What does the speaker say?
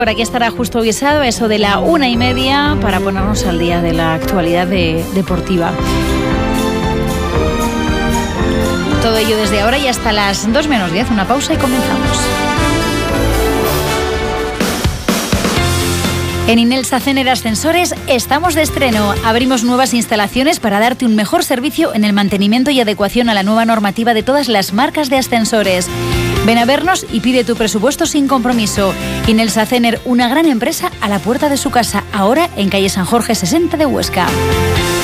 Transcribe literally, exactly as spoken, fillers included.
Por aquí estará Justo Guisado, eso de la una y media, para ponernos al día de la actualidad de, deportiva. Todo ello desde ahora y hasta las dos menos diez. Una pausa y comenzamos. En Inelsa Cener Ascensores estamos de estreno. Abrimos nuevas instalaciones para darte un mejor servicio en el mantenimiento y adecuación a la nueva normativa de todas las marcas de ascensores. Ven a vernos y pide tu presupuesto sin compromiso. Inelsa Cener, una gran empresa a la puerta de su casa, ahora en calle San Jorge sesenta de Huesca.